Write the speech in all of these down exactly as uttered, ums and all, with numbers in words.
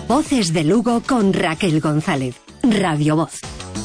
Voces de Lugo con Raquel González. Radio Voz.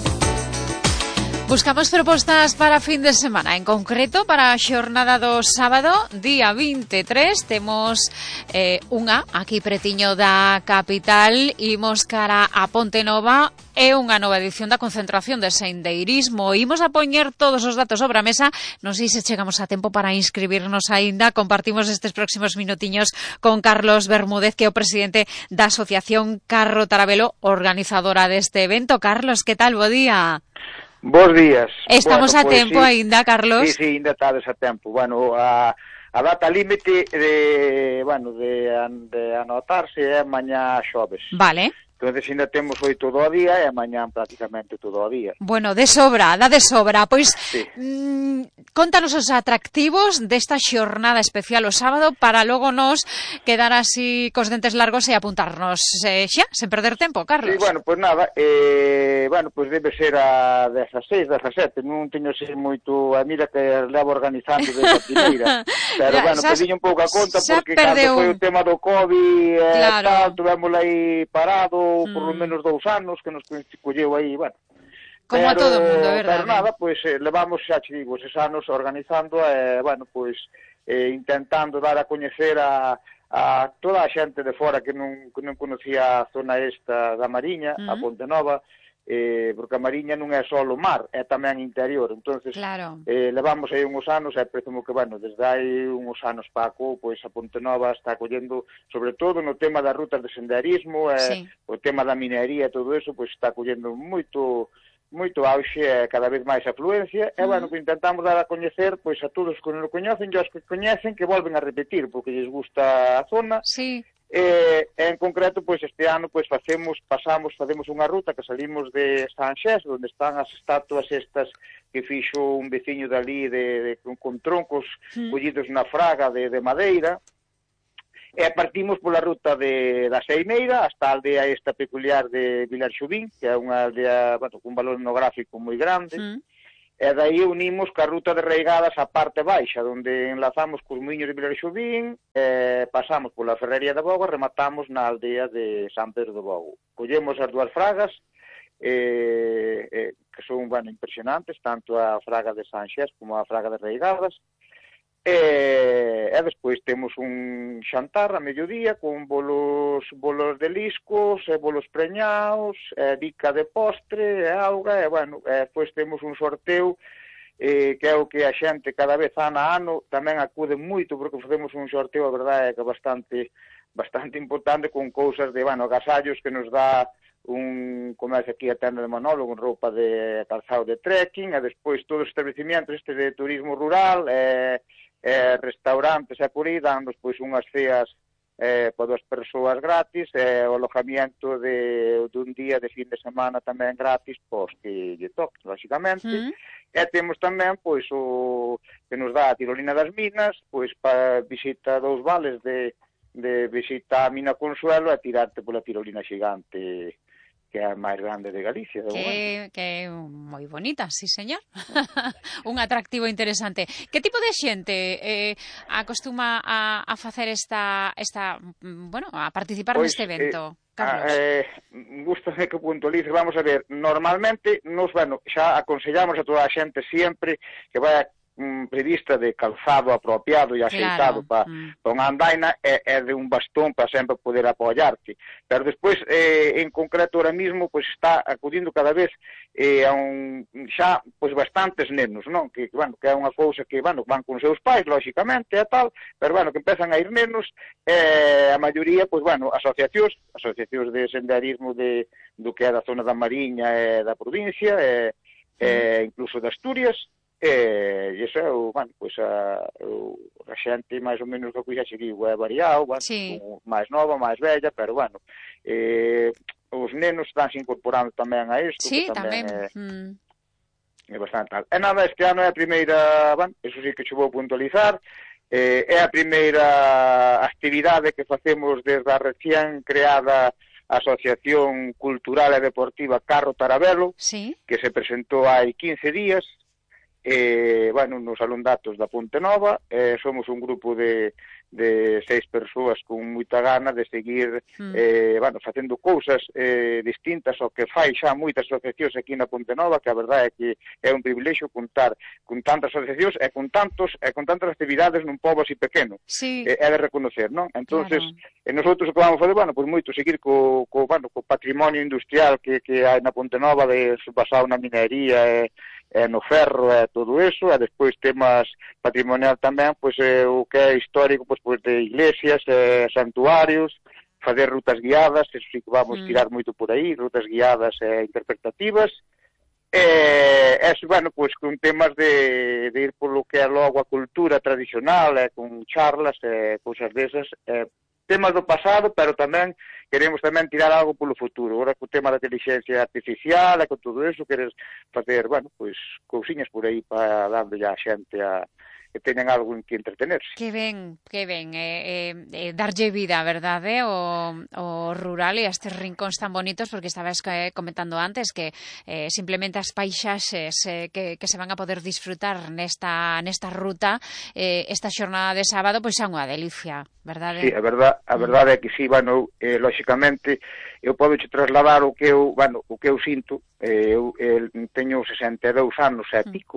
Buscamos propostas para fin de semana, en concreto para a xornada do sábado, día vinte e tres, temos eh, unha aquí pretiño da capital, imos cara a Ponte Nova, é unha nova edición da concentración de sendeirismo, imos a poñer todos os datos sobre a mesa, non sei se chegamos a tempo para inscribirnos aínda, compartimos estes próximos minutiños con Carlos Bermúdez, que é o presidente da Asociación Carro Tarabelo, organizadora deste evento. Carlos, que tal? Bo día. Bos días. Estamos bueno, a pues, tempo sí, aínda, Carlos? Sí, sí, ainda estades a tempo. Bueno, a, a data límite de, bueno, de, de anotarse é mañá xoves. Vale. Entonces ainda temos hoy todo o día e mañá prácticamente todo o día. Bueno, de sobra, da de sobra. Pois, sí. mmm, contanos os atractivos desta xornada especial o sábado para logo nos quedar así cos dentes largos e apuntarnos eh, xa, sen perder tempo, Carlos. Sí, bueno, pois pues nada, eh, bueno, pois pues debe ser a dezaseis, dezasete, non teño así moito, a mira que levo organizando desde a primeira, pero ya, bueno, pediño un pouco a conta porque cando foi o tema do COVID e eh, claro. tal, tuvemos aí parado por lo menos dous anos que nos colleu aí, bueno. Como pero, a todo o mundo, é verdade. Pero nada, pois pues, eh, levamos, xa te digo, eses anos organizando e, eh, bueno, pois, pues, eh, intentando dar a coñecer a, a toda a xente de fora que non, que non conocía a zona esta da Mariña, uh -huh. a Ponte Nova, eh, porque a Mariña non é só o mar, é tamén interior, entonces claro. eh, levamos aí uns anos e presumo que, bueno, desde hai uns anos para acá, pois a Ponte Nova está collendo, sobre todo no tema das rutas de senderismo, e sí. o tema da minería e todo eso, pois está collendo moito moito auxe e cada vez máis afluencia, e, bueno, que intentamos dar a coñecer, pois, a todos que non o coñecen, e os que coñecen que volven a repetir, porque lles gusta a zona, sí. E, en concreto, pois este ano pois facemos, pasamos, facemos unha ruta que salimos de Sanxés, onde están as estatuas estas que fixo un veciño dali de, de, con, con troncos mm. collidos na fraga de, de madeira, e partimos pola ruta de, da Seimeira hasta a aldea esta peculiar de Vilar Xubín, que é unha aldea, bueno, con un valor etnográfico moi grande, mm. e daí unimos ca ruta de Reigadas a parte baixa, onde enlazamos cos muiños de Vilar Xubín, e pasamos pola Ferrería de Bogo e rematamos na aldea de San Pedro de Bogo. Collemos as dúas fragas, eh, eh, que son, bueno, impresionantes, tanto a fraga de Sanxés como a fraga de Reigadas, e, e despois temos un xantar a mediodía con bolos, bolos de liscos, e bolos preñados, e bica de postre, e auga, e, bueno, e despois temos un sorteo eh, que é o que a xente cada vez ano a ano tamén acude moito, porque facemos un sorteo, a verdade é que bastante bastante importante, con cousas de, bueno, agasallos que nos dá un comercio aquí a tenda de Manolo con roupa de calzado de trekking, e despois todos os establecimientos este de turismo rural, e eh, restaurantes e por aí dan pois unhas ceas eh, para duas persoas gratis, e eh, o alojamiento de, de un día de fin de semana tamén gratis, pois que lle toque, lógicamente, mm. e temos tamén pois o que nos dá a Tirolina das Minas, pois para visita dous vales de, de visita a Mina Consuelo e tirarte pola tirolina xigante que é a máis grande de Galicia. De que, que é moi bonita, sí, señor. Un atractivo interesante. Que tipo de xente eh, acostuma a, a facer esta, esta, bueno, a participar pois, neste evento, eh, Carlos? Eh, gústame que puntualice, vamos a ver, normalmente, nos, bueno, xa aconsellamos a toda a xente sempre que vai a Mm, prevista de calzado apropiado e axeitado claro. para mm. pa unha andaina é, é de un bastón para sempre poder apoiarte, pero despois eh, en concreto ahora mismo pois está acudindo cada vez eh, a un, xa pois bastantes nenos, non? Que, bueno, que é unha cousa que, bueno, van con seus pais, lógicamente, e tal, pero, bueno, que empezan a ir nenos, eh, a maioría, pois, bueno, asociacións, asociacións de senderismo de, do que é da zona da Mariña e da provincia, e, mm. e incluso de Asturias, e iso é o, bueno, pois a, o, a xente máis ou menos que xa seguiu é variado, bueno, sí. máis nova, máis bella, pero, bueno, eh, os nenos estánse incorporando tamén a isto, sí, que tamén, tamén. é, mm. é bastante tal. E nada, este ano é a primeira, bueno, eso sí que che vou puntualizar, eh, é a primeira actividade que facemos desde a recién creada Asociación Cultural e Deportiva Carro Tarabelo, sí. que se presentou hai quince días, eh, bueno, nos Salón Datos da Ponte Nova, eh, somos un grupo de, de seis persoas con moita gana de seguir mm. eh, bueno, facendo cousas eh, distintas ao que fai xa moitas asociacións aquí na Ponte Nova, que a verdade é que é un privilexio contar con tantas asociacións e con tantos e con tantas actividades nun pobo así pequeno. Sí. Eh, é de reconocer, non? Entonces, claro. E nosotros o que vamos fazer, bueno, pois moito seguir co, co, bueno, co patrimonio industrial que, que hai na Ponte Nova, de basado na minería e e no ferro e todo eso, e despois temas patrimonial tamén, pois eh, o que é histórico, pois, pois de iglesias, eh, santuarios, fazer rutas guiadas, eso sí que vamos mm. tirar moito por aí, rutas guiadas e eh, interpretativas, e eso, bueno, pois con temas de, de ir polo que é logo a cultura tradicional, e con charlas e cousas desas, e temas do pasado, pero tamén queremos tamén tirar algo polo futuro. Agora, co tema da inteligencia artificial e con todo eso, queres facer, bueno, pois, cousiñas por aí para darle a xente a que teñan algo en que entretenerse. Que ben, que ben, eh, eh, darlle vida, verdade, o, o rural e a estes rincóns tan bonitos, porque estabas comentando antes que eh, simplemente as paisaxes eh, que, que se van a poder disfrutar nesta, nesta ruta, eh, esta xornada de sábado, pois é unha delicia, verdade? Sí, a verdade, a verdade é que sí, bueno, eh, lóxicamente, eu podo che trasladar o que eu, bueno, o que eu sinto, eh, eu, eu teño sesenta e dous anos e pico,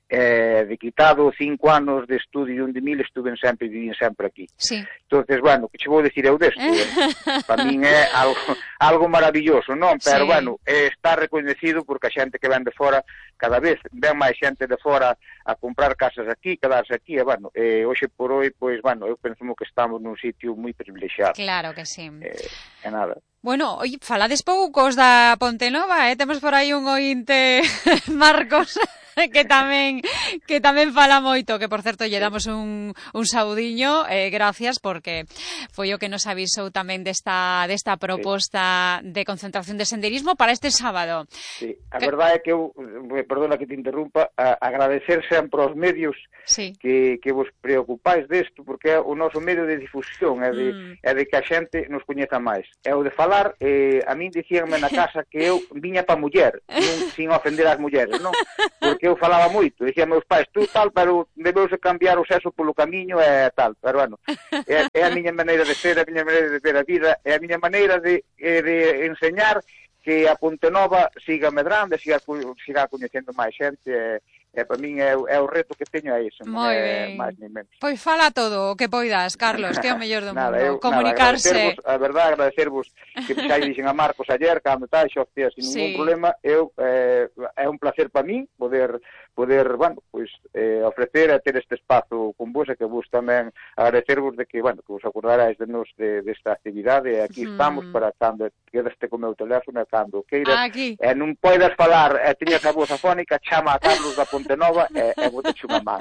eh, de quitado cinco anos de estudio onde mil estuven sempre e vivín sempre aquí. Sí. Entonces, bueno, que che vou dicir eu desto? Eh? Para min é algo, algo maravilloso, non? Pero, sí. bueno, eh, está reconhecido porque a xente que ven de fora, cada vez ven máis xente de fora a comprar casas aquí, quedarse aquí, e, bueno, eh, hoxe por hoxe, pois, bueno, eu penso que estamos nun sitio moi privilexiado. Claro que sí. Eh, é nada. Bueno, oi, falades poucos da Ponte Nova, eh? Temos por aí un ointe, Marcos, que tamén que tamén fala moito, que por certo lle damos un, un saudiño, eh, gracias, porque foi o que nos avisou tamén desta, desta proposta sí. de concentración de senderismo para este sábado. Sí, a que... verdade é que eu, perdona que te interrumpa, a, agradecer sempre aos medios sí. que, que vos preocupáis desto, porque é o noso medio de difusión, é de, mm. é de que a xente nos coñeza máis. É o de falar, eh, a min dicíanme na casa que eu viña pa muller, non, sin ofender as mulleres, non? Porque eu falaba moito, dicía meus pais, tú tal, pero debeuse cambiar o sexo polo camiño e tal, pero bueno, é, é a miña maneira de ser, a miña maneira de ver a vida, é a miña maneira de, de enseñar que a Ponte Nova siga medrando, siga, siga coñecendo máis xente, e, e para min é, é o reto que teño a iso, non é máis ni menos. Pois fala todo o que poidas, Carlos, que é o mellor do nada, mundo, eu, comunicarse. Nada, a verdade, agradecervos que xa dixen a Marcos ayer, cando tal, xa hostia, sin sí. ningún problema, eu, eh, é un placer para min poder, poder, bueno, pois, eh, ofrecer e ter este espazo con vos, e que vos tamén agradecervos de que, bueno, que vos acordarais de nos de, desta actividade, e aquí mm. estamos para cando quedaste con o meu teléfono, e cando queiras, aquí. E non poidas falar, e tiñas a voz afónica, chama a Carlos da Ponte Nova e, e vou te chunga máis.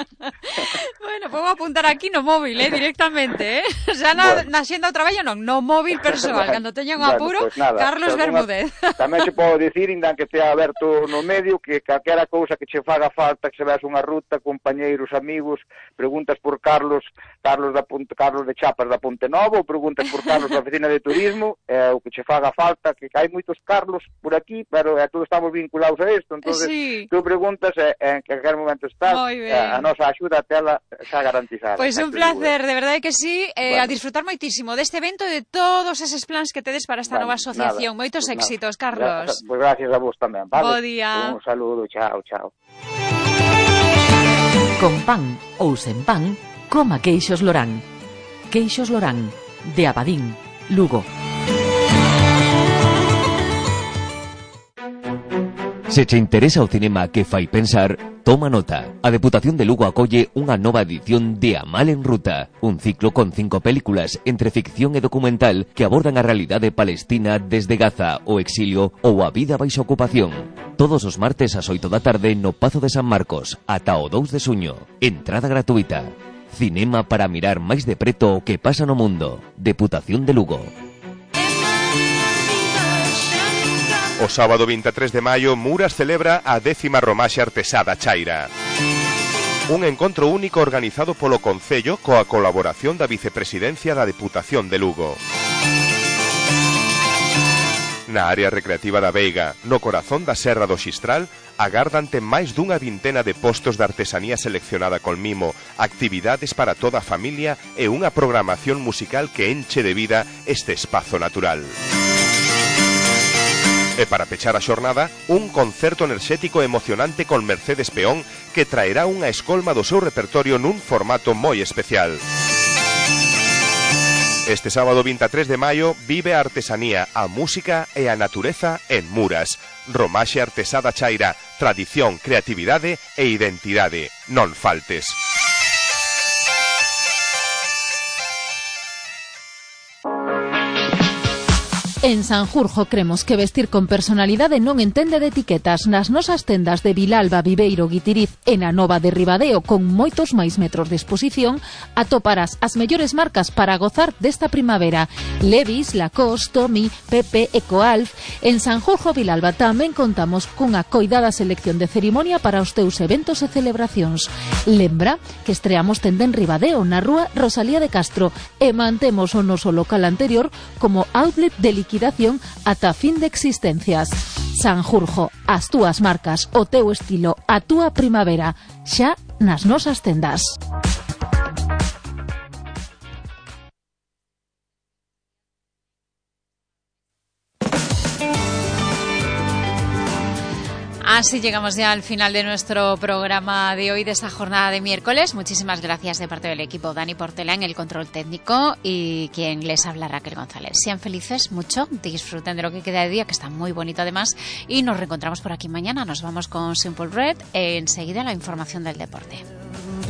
Bueno, vou apuntar aquí no móvil, eh, directamente, eh? Xa na, bueno. na xenda do traballo non, no móvil persoal, cando teña un apuro, bueno, pues nada, Carlos Bermúdez. Tamén se pode dicir, indan que te aberto no medio, que calquera cousa que che faga falta, que se veas unha ruta, compañeiros, amigos, preguntas por Carlos, Carlos da Ponte, Carlos de Chapas da Ponte Nova, ou preguntas por Carlos da Oficina de Turismo, eh, o que che faga falta, que hai moitos Carlos por aquí, pero eh, todos estamos vinculados a isto, entonces sí. tú preguntas eh, en que calquer momento estás, eh, a nosa axuda tela xa garantizada. Pois un placer, de verdade que sí, eh, bueno. a disfrutar moitísimo deste evento e de todos eses plans que tedes para esta bueno, nova asociación. Nada, Moitos pues éxitos, nada. Carlos. Pois pues gracias a vos tamén, vale? Bo día. Un saludo, chao, chao. Con pan ou sen pan, coma queixos Lorán. Queixos Lorán, de Abadín, Lugo. Se che interesa o cinema que fai pensar, toma nota. A Deputación de Lugo acolle unha nova edición de A Mal en Ruta, un ciclo con cinco películas entre ficción e documental que abordan a realidade palestina desde Gaza, o exilio ou a vida baixo ocupación. Todos os martes ás oito da tarde no Pazo de San Marcos, ata o dous de xuño. Entrada gratuita. Cinema para mirar máis de preto o que pasa no mundo. Deputación de Lugo. O sábado vinte e tres de maio, Muras celebra a décima romaxe artesá da Chaira. Un encontro único organizado polo Concello coa colaboración da Vicepresidencia da Deputación de Lugo. Na área recreativa da Veiga, no corazón da Serra do Xistral, agardante máis dunha vintena de postos de artesanía seleccionada con mimo, actividades para toda a familia e unha programación musical que enche de vida este espazo natural. E para pechar a xornada, un concerto enerxético emocionante con Mercedes Peón que traerá unha escolma do seu repertorio nun formato moi especial. Este sábado vinte e tres de maio vive a artesanía, a música e a natureza en Muras. Romaxe Artesada Chaira, tradición, creatividade e identidade. Non faltes. En Sanjurjo cremos que vestir con personalidade non entende de etiquetas. Nas nosas tendas de Vilalba, Viveiro, Guitiriz e na Nova de Ribadeo, con moitos máis metros de exposición, atoparás as mellores marcas para gozar desta primavera. Levi's, Lacoste, Tommy, Pepe, Ecoalf. En Sanjurjo, Vilalba, tamén contamos cunha coidada selección de cerimonia para os teus eventos e celebracións. Lembra que estreamos tenda en Ribadeo, na rúa Rosalía de Castro, e mantemos o noso local anterior como outlet de liquidación ata fin de existencias. Sanjurjo, as túas marcas, o teu estilo, a túa primavera, xa nas nosas tendas. Así llegamos ya al final de nuestro programa de hoy, de esta jornada de miércoles. Muchísimas gracias de parte del equipo. Dani Portela en el control técnico y quien les habla, Raquel González. Sean felices, mucho, disfruten de lo que queda de día, que está muy bonito además, y nos reencontramos por aquí mañana. Nos vamos con Simple Red, enseguida la información del deporte.